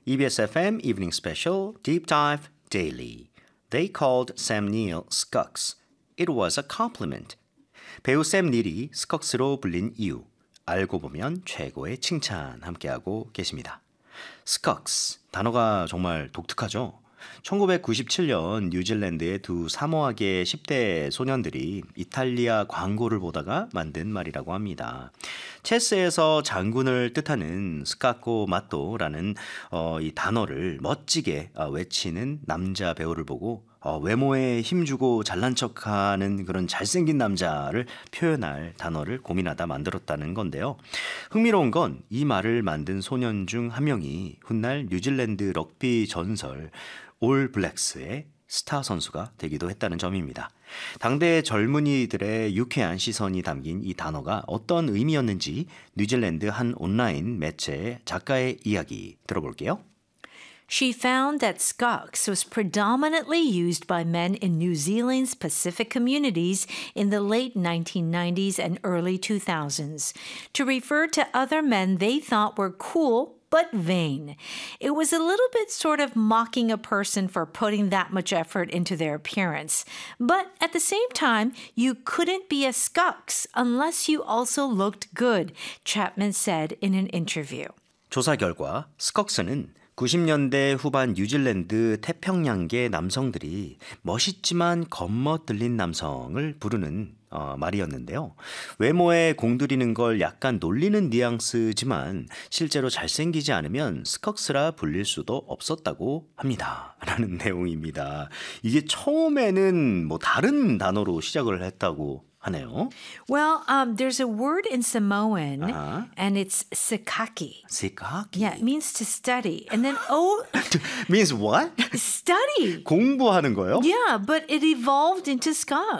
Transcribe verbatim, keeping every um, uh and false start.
이비에스 에프엠 Evening Special Deep Dive Daily. They called Sam Neill Skux. It was a compliment. 배우 샘 닐이 스컥스로 불린 이유. 알고 보면 최고의 칭찬 함께하고 계십니다. 스컥스, 단어가 정말 독특하죠? 천구백구십칠 년 뉴질랜드의 두 사모아계 십 대 소년들이 이탈리아 광고를 보다가 만든 말이라고 합니다. 체스에서 장군을 뜻하는 스카코 마토라는 어, 이 단어를 멋지게 어, 외치는 남자 배우를 보고 어, 외모에 힘주고 잘난 척하는 그런 잘생긴 남자를 표현할 단어를 고민하다 만들었다는 건데요. 흥미로운 건 이 말을 만든 소년 중 한 명이 훗날 뉴질랜드 럭비 전설 올 블랙스의 스타 선수가 되기도 했다는 점입니다. 당대 젊은이들의 유쾌한 시선이 담긴 이 단어가 어떤 의미였는지 뉴질랜드 한 온라인 매체의 작가의 이야기 들어볼게요. She found that Skux was predominantly used by men in New Zealand's Pacific communities in the late nineteen nineties and early two thousands to refer to other men they thought were cool but vain. It was a little bit sort of mocking a person for putting that much effort into their appearance. But at the same time, you couldn't be a Skux unless you also looked good, Chapman said in an interview. 조사 결과 스컥스는 구십 년대 후반 뉴질랜드 태평양계 남성들이 멋있지만 겉멋들린 남성을 부르는 어, 말이었는데요. 외모에 공들이는 걸 약간 놀리는 뉘앙스지만 실제로 잘생기지 않으면 스컥스라 불릴 수도 없었다고 합니다. 라는 내용입니다. 이게 처음에는 뭐 다른 단어로 시작을 했다고 하네요. Well, um, there's a word in Samoan, uh-huh. and it's sikaki. sikaki? Yeah, it means to study. And then, oh... means what? study. 공부하는 거요? Yeah, but it evolved into Skux.